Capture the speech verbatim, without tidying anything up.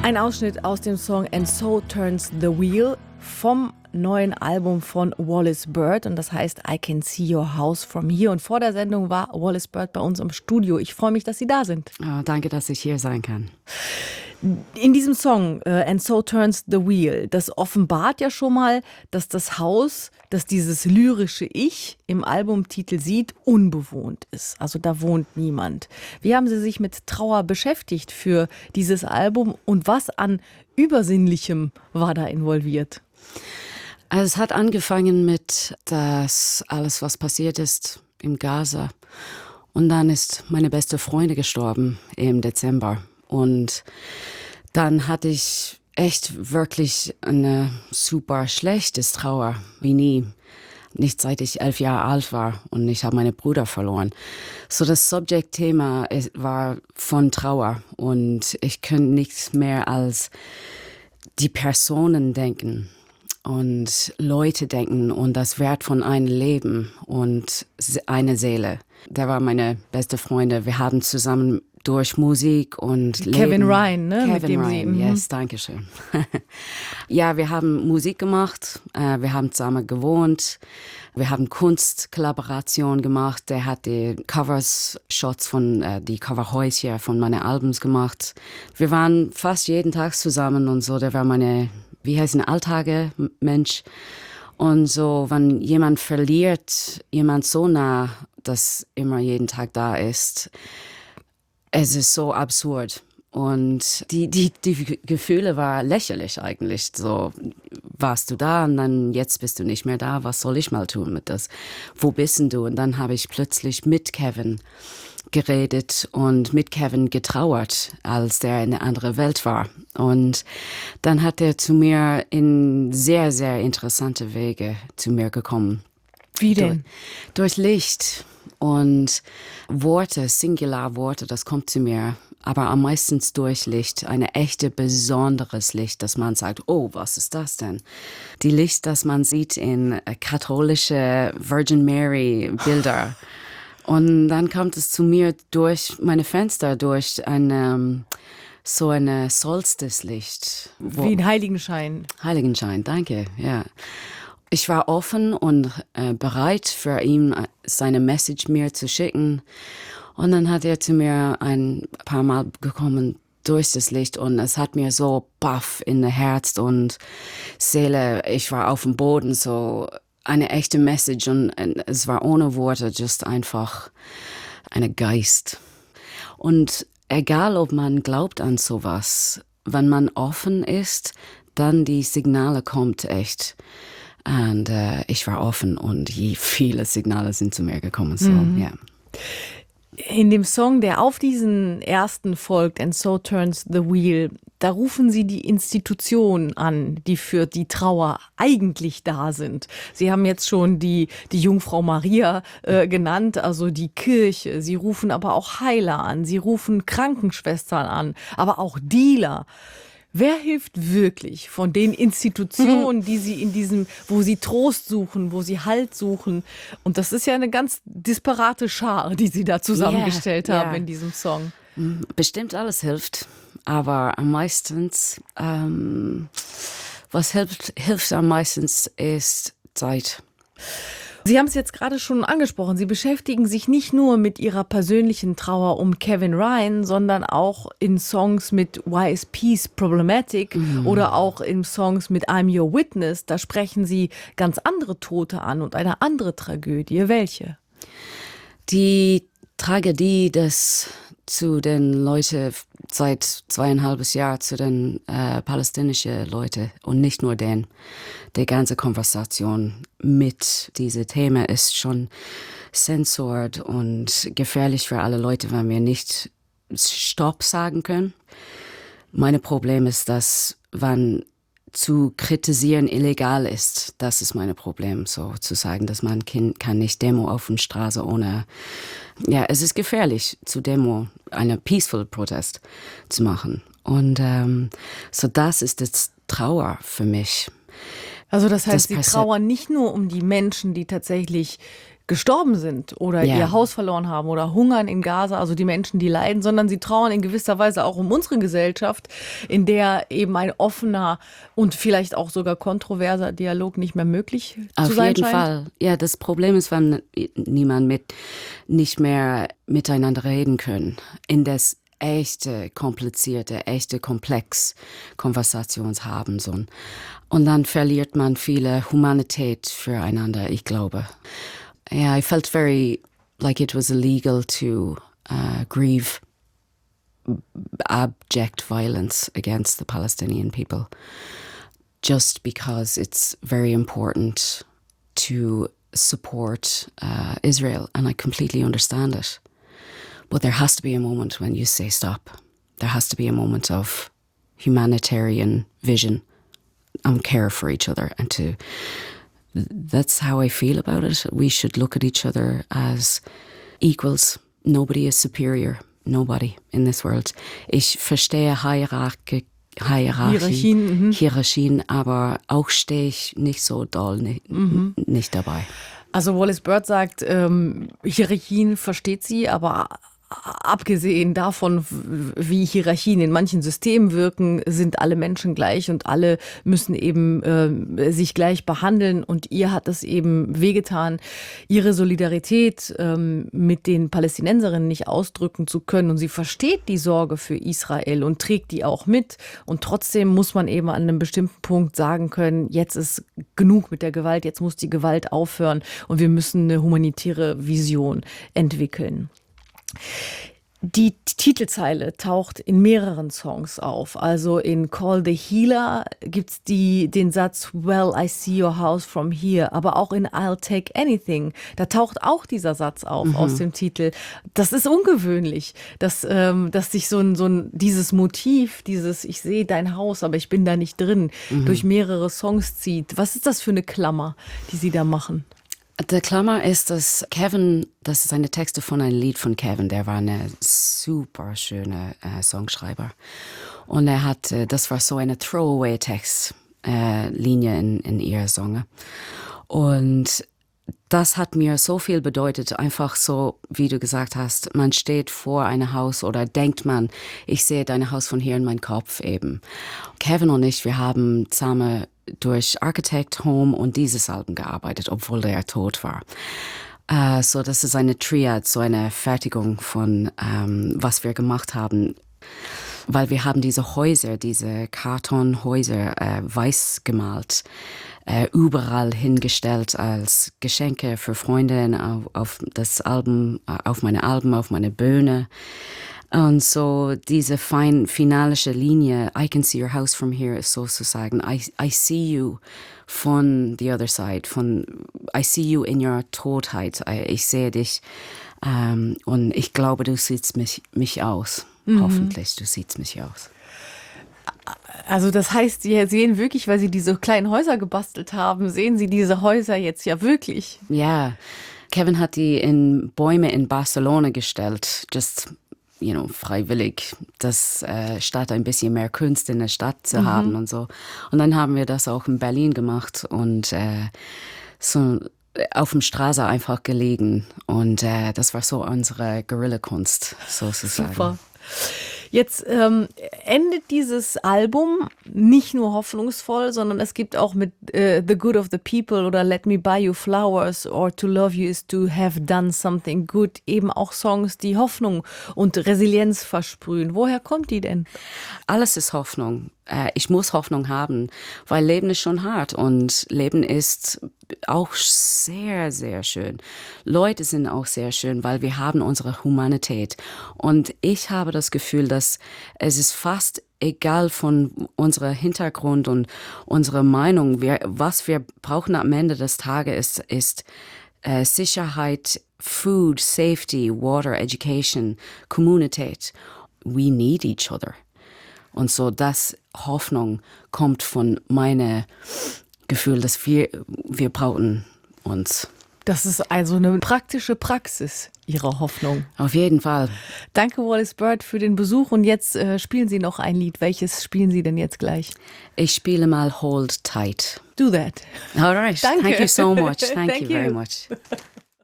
Ein Ausschnitt aus dem Song And So Turns the Wheel vom neuen Album von Wallis Bird und das heißt I Can See Your House From Here. Und vor der Sendung war Wallis Bird bei uns im Studio. Ich freue mich, dass Sie da sind. Oh, danke, dass ich hier sein kann. In diesem Song uh, And So Turns the Wheel, das offenbart ja schon mal, dass das Haus, das dieses lyrische Ich im Albumtitel sieht, unbewohnt ist. Also da wohnt niemand. Wie haben Sie sich mit Trauer beschäftigt für dieses Album und was an Übersinnlichem war da involviert? Also es hat angefangen mit das alles, was passiert ist im Gaza. Und dann ist meine beste Freundin gestorben im Dezember. Und dann hatte ich echt wirklich eine super schlechtes Trauer, wie nie. Nicht seit ich elf Jahre alt war und ich habe meine Brüder verloren. So das Subject-Thema war von Trauer und ich könnte nichts mehr als die Personen denken und Leute denken und das Wert von einem Leben und eine Seele. Der war meine beste Freundin. Wir haben zusammen durch Musik und Kevin Leben. Ryan, ne? Kevin mit dem Ryan, Sie, yes, danke schön. Ja, wir haben Musik gemacht, äh, wir haben zusammen gewohnt, wir haben Kunstkollaboration gemacht. Der hat die Covers, Shots von, äh, die Coverhäuser von meinen Albums gemacht. Wir waren fast jeden Tag zusammen und so. Der war meine, wie heißt ein Alltage Mensch. Und so, wenn jemand verliert, jemand so nah, das immer jeden Tag da ist, es ist so absurd. Und die, die, die Gefühle waren lächerlich eigentlich. So, warst du da und dann jetzt bist du nicht mehr da. Was soll ich mal tun mit das? Wo bist denn du? Und dann habe ich plötzlich mit Kevin geredet und mit Kevin getrauert, als der in eine andere Welt war. Und dann hat er zu mir in sehr, sehr interessante Wege zu mir gekommen. Wie denn? Durch, durch Licht und Worte, Singularworte, das kommt zu mir. Aber am meisten durch Licht, eine echte besonderes Licht, dass man sagt, oh, was ist das denn? Die Licht, das man sieht in katholische Virgin Mary Bilder. Und dann kommt es zu mir durch meine Fenster, durch eine, so eine Solstice-Licht. Wie ein Heiligenschein. Heiligenschein, danke, ja. Ich war offen und äh, bereit für ihn, seine Message mir zu schicken. Und dann hat er zu mir ein paar Mal gekommen durch das Licht und es hat mir so baff in der Herz und Seele. Ich war auf dem Boden, so eine echte Message und es war ohne Worte, just einfach eine Geist. Und egal, ob man glaubt an sowas, wenn man offen ist, dann die Signale kommt echt. Und äh, ich war offen und viele Signale sind zu mir gekommen. So, mhm. yeah. In dem Song, der auf diesen ersten folgt, And So Turns the Wheel, da rufen Sie die Institutionen an, die für die Trauer eigentlich da sind. Sie haben jetzt schon die, die Jungfrau Maria äh, genannt, also die Kirche. Sie rufen aber auch Heiler an, Sie rufen Krankenschwestern an, aber auch Dealer. Wer hilft wirklich von den Institutionen, die Sie in diesem, wo Sie Trost suchen, wo Sie Halt suchen? Und das ist ja eine ganz disparate Schar, die Sie da zusammengestellt yeah, haben yeah. in diesem Song. Bestimmt alles hilft, aber am meisten, ähm, was hilft, hilft am meisten ist Zeit. Sie haben es jetzt gerade schon angesprochen. Sie beschäftigen sich nicht nur mit Ihrer persönlichen Trauer um Kevin Ryan, sondern auch in Songs mit Y S P's Problematic mhm. oder auch in Songs mit I'm Your Witness. Da sprechen Sie ganz andere Tote an und eine andere Tragödie. Welche? Die Tragödie, dass zu den Leuten seit zweieinhalb Jahren, zu den äh, palästinensischen Leuten und nicht nur den. Die ganze Konversation mit diesem Thema ist schon zensiert und gefährlich für alle Leute, wenn wir nicht Stopp sagen können. Mein Problem ist, dass wenn zu kritisieren illegal ist, das ist mein Problem, so zu sagen, dass man kann, kann nicht Demo auf der Straße ohne, ja, es ist gefährlich zu Demo, eine peaceful Protest zu machen. Und ähm, so das ist das Trauer für mich. Also das heißt, das Sie trauern nicht nur um die Menschen, die tatsächlich gestorben sind oder Ja. ihr Haus verloren haben oder hungern in Gaza, also die Menschen, die leiden, sondern sie trauern in gewisser Weise auch um unsere Gesellschaft, in der eben ein offener und vielleicht auch sogar kontroverser Dialog nicht mehr möglich Auf zu sein jeden scheint. Fall. Ja, das Problem ist, wenn niemand mit, nicht mehr miteinander reden können. In das echte, komplizierte, echte Komplex Konversations haben sollen. Und dann verliert man viele Humanität füreinander, ich glaube. Yeah, I felt very like it was illegal to uh, grieve abject violence against the Palestinian people, just because it's very important to support uh, Israel, and I completely understand it. But there has to be a moment when you say stop. There has to be a moment of humanitarian vision and care for each other, and to that's how I feel about it. We should look at each other as equals. Nobody is superior. Nobody in this world. Ich verstehe Hierarchie, Hierarchie, Hierarchien, mhm. Hierarchien, aber auch stehe ich nicht so doll nicht, Mhm. nicht dabei. Also Wallis Bird sagt, ähm, Hierarchien versteht sie, aber abgesehen davon, wie Hierarchien in manchen Systemen wirken, sind alle Menschen gleich und alle müssen eben äh, sich gleich behandeln. Und ihr hat es eben wehgetan, ihre Solidarität ähm, mit den Palästinenserinnen nicht ausdrücken zu können. Und sie versteht die Sorge für Israel und trägt die auch mit. Und trotzdem muss man eben an einem bestimmten Punkt sagen können, jetzt ist genug mit der Gewalt, jetzt muss die Gewalt aufhören und wir müssen eine humanitäre Vision entwickeln. Die Titelzeile taucht in mehreren Songs auf. Also in Call the Healer gibt's die, den Satz Well, I see your house from here. Aber auch in I'll take anything. Da taucht auch dieser Satz auf mhm. aus dem Titel. Das ist ungewöhnlich, dass, ähm, dass sich so ein, so ein, dieses Motiv, dieses Ich sehe dein Haus, aber ich bin da nicht drin, mhm. durch mehrere Songs zieht. Was ist das für eine Klammer, die Sie da machen? Der Klammer ist, dass Kevin, das ist eine Texte von einem Lied von Kevin, der war eine super schöne äh, Songschreiber. Und er hat, äh, das war so eine Throwaway-Text-Linie äh, in, in ihrer Song. Und das hat mir so viel bedeutet, einfach so, wie du gesagt hast, man steht vor einem Haus oder denkt man, ich sehe dein Haus von hier in meinem Kopf eben. Kevin und ich, wir haben zusammen durch Architect, Home und dieses Album gearbeitet, obwohl der tot war. Uh, so das ist eine Triad, so eine Fertigung von, um, was wir gemacht haben. Weil wir haben diese Häuser, diese Kartonhäuser äh, weiß gemalt, äh, überall hingestellt als Geschenke für Freunde auf, auf das Album, auf meine Alben, auf meine Bühne. Und so diese fein, finalische Linie, I can see your house from here, ist sozusagen, I, I see you von the other side, von, I see you in your Totheit, ich sehe dich ähm, und ich glaube, du siehst mich, mich aus. Mhm. Hoffentlich, du siehst mich aus. Also das heißt, Sie sehen wirklich, weil Sie diese kleinen Häuser gebastelt haben, sehen Sie diese Häuser jetzt ja wirklich? Ja, Kevin hat die in Bäume in Barcelona gestellt, just you know, freiwillig, das äh, statt ein bisschen mehr Kunst in der Stadt zu mhm. haben und so. Und dann haben wir das auch in Berlin gemacht und äh, so auf dem Straße einfach gelegen. Und äh, das war so unsere Guerilla-Kunst, sozusagen. Super. Jetzt ähm, endet dieses Album nicht nur hoffnungsvoll, sondern es gibt auch mit äh, The Good of the People oder Let Me Buy You Flowers or To Love You is to Have Done Something Good eben auch Songs, die Hoffnung und Resilienz versprühen. Woher kommt die denn? Alles ist Hoffnung. Äh, ich muss Hoffnung haben, weil Leben ist schon hart und Leben ist auch sehr, sehr schön. Leute sind auch sehr schön, weil wir haben unsere Humanität. Und ich habe das Gefühl, dass es ist fast egal von unserem Hintergrund und unserer Meinung. Wir, was wir brauchen am Ende des Tages ist, ist äh, Sicherheit, Food, Safety, Water, Education, Kommunität. We need each other. Und so das Hoffnung kommt von meinem Gefühl, dass wir, wir brauchen uns. Das ist also eine praktische Praxis Ihrer Hoffnung. Auf jeden Fall. Danke, Wallis Bird, für den Besuch. Und jetzt äh, spielen Sie noch ein Lied. Welches spielen Sie denn jetzt gleich? Ich spiele mal Hold Tight. Do that. All right. Danke. Thank you so much. Thank, Thank you very you. much.